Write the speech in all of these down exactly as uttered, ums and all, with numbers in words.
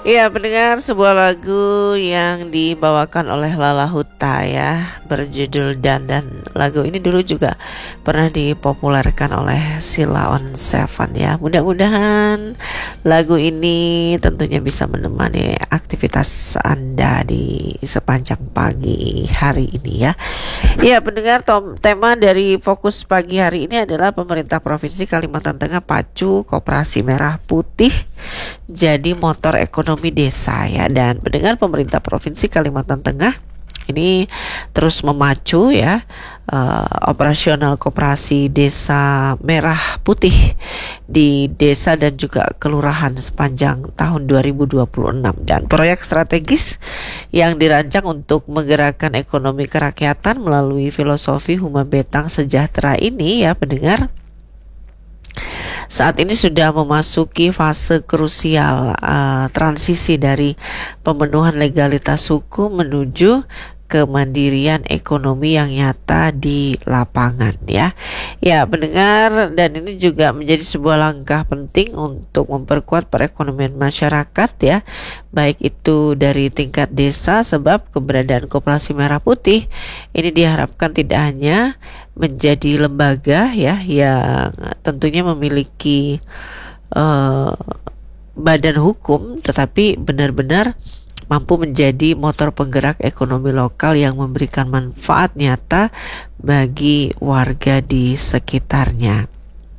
Iya, pendengar, sebuah lagu yang dibawakan oleh Lala Huta ya, berjudul Dandan. Lagu ini dulu juga pernah dipopulerkan oleh Sheila on Seven ya. Mudah-mudahan lagu ini tentunya bisa menemani aktivitas Anda di sepanjang pagi hari ini ya. Iya, pendengar, tom, tema dari fokus pagi hari ini adalah pemerintah Provinsi Kalimantan Tengah pacu Koperasi Merah Putih jadi motor ekonomi desa ya. Dan pendengar, pemerintah Provinsi Kalimantan Tengah ini terus memacu ya uh, operasional koperasi desa merah putih di desa dan juga kelurahan sepanjang tahun dua ribu dua puluh enam, dan proyek strategis yang dirancang untuk menggerakkan ekonomi kerakyatan melalui filosofi Huma Betang Sejahtera ini ya pendengar, saat ini sudah memasuki fase krusial uh, transisi dari pemenuhan legalitas hukum menuju kemandirian ekonomi yang nyata di lapangan ya. Ya pendengar, dan ini juga menjadi sebuah langkah penting untuk memperkuat perekonomian masyarakat ya, baik itu dari tingkat desa, sebab keberadaan Koperasi Merah Putih ini diharapkan tidak hanya menjadi lembaga ya yang tentunya memiliki uh, badan hukum, tetapi benar-benar mampu menjadi motor penggerak ekonomi lokal yang memberikan manfaat nyata bagi warga di sekitarnya.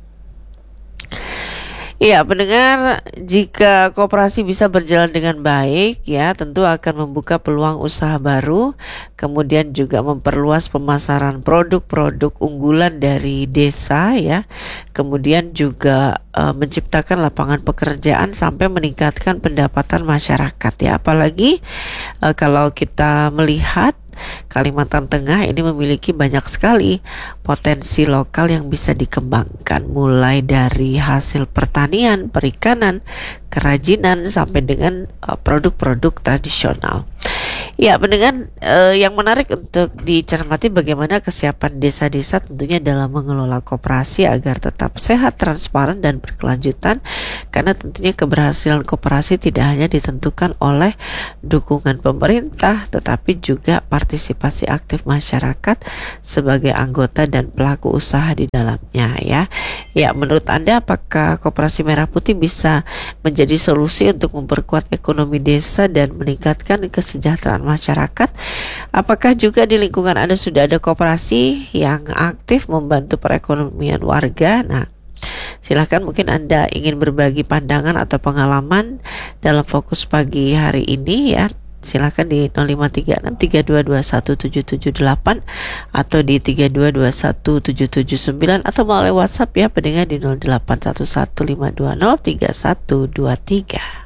Iya pendengar, jika koperasi bisa berjalan dengan baik ya, tentu akan membuka peluang usaha baru, kemudian juga memperluas pemasaran produk-produk unggulan dari desa ya, kemudian juga e, menciptakan lapangan pekerjaan sampai meningkatkan pendapatan masyarakat ya. Apalagi e, kalau kita melihat Kalimantan Tengah ini memiliki banyak sekali potensi lokal yang bisa dikembangkan, mulai dari hasil pertanian, perikanan, kerajinan sampai dengan uh, produk-produk tradisional. Ya, pendengar, eh, yang menarik untuk dicermati bagaimana kesiapan desa-desa tentunya dalam mengelola koperasi agar tetap sehat, transparan, dan berkelanjutan, karena tentunya keberhasilan koperasi tidak hanya ditentukan oleh dukungan pemerintah, tetapi juga partisipasi aktif masyarakat sebagai anggota dan pelaku usaha di dalamnya ya. Ya, menurut Anda apakah Koperasi Merah Putih bisa menjadi solusi untuk memperkuat ekonomi desa dan meningkatkan kesejahteraan masyarakat? Apakah juga di lingkungan Anda sudah ada koperasi yang aktif membantu perekonomian warga? Nah, silahkan, mungkin Anda ingin berbagi pandangan atau pengalaman dalam fokus pagi hari ini ya. Silahkan di nol lima tiga enam tiga dua dua satu tujuh tujuh delapan atau di tiga dua dua satu tujuh tujuh sembilan atau melalui WhatsApp ya pendengar di nol delapan satu satu lima dua nol tiga satu dua tiga.